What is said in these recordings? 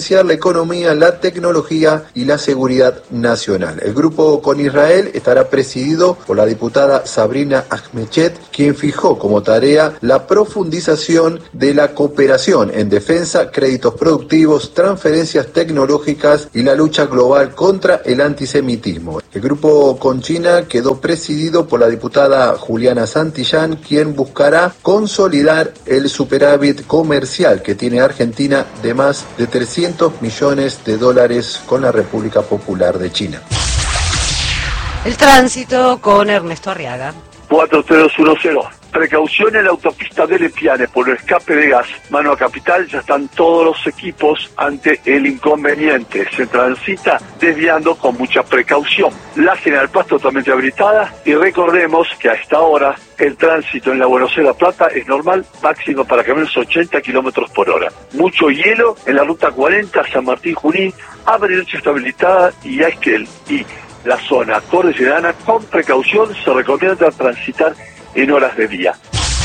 potenciar la economía, la tecnología y la seguridad nacional. El grupo con Israel estará presidido por la diputada Sabrina Ahmechet, quien fijó como tarea la profundización de la cooperación en defensa, créditos productivos, transferencias tecnológicas y la lucha global contra el antisemitismo. El grupo con China quedó presidido por la diputada Juliana Santillán, quien buscará consolidar el superávit comercial que tiene Argentina de más de $300 millones con la República Popular de China. El tránsito con Ernesto Arriaga. 4310. Precaución en la autopista de Lepiane por el escape de gas. Mano a Capital, ya están todos los equipos ante el inconveniente. Se transita desviando con mucha precaución. La General Paz totalmente habilitada y recordemos que a esta hora el tránsito en la Buenos Aires La Plata es normal, máximo para camiones 80 kilómetros por hora. Mucho hielo en la ruta 40 San Martín Junín, Bariloche está habilitada y a Esquel y la zona cordillerana con precaución se recomienda transitar en horas de día.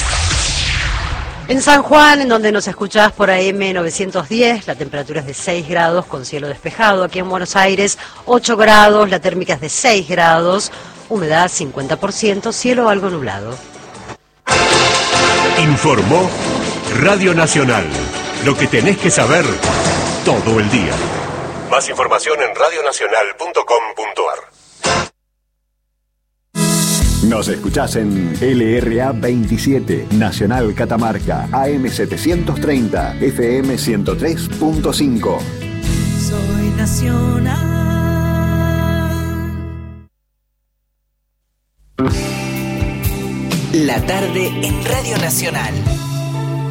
En San Juan, en donde nos escuchás por AM 910, la temperatura es de 6 grados con cielo despejado. Aquí en Buenos Aires, 8 grados, la térmica es de 6 grados, humedad 50%, cielo algo nublado. Informó Radio Nacional. Lo que tenés que saber todo el día. Más información en radionacional.com.ar. Nos escuchás en LRA 27, Nacional Catamarca, AM 730, FM 103.5. Soy Nacional. La tarde en Radio Nacional.